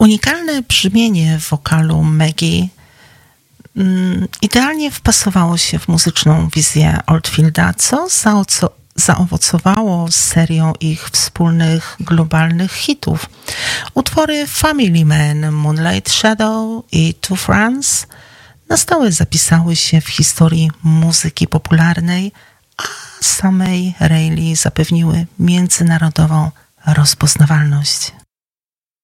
Unikalne brzmienie wokalu Maggie idealnie wpasowało się w muzyczną wizję Oldfielda, co zaowocowało serią ich wspólnych globalnych hitów. Utwory Family Man, Moonlight Shadow i Two Friends na stałe zapisały się w historii muzyki popularnej, a samej Rayleigh zapewniły międzynarodową rozpoznawalność.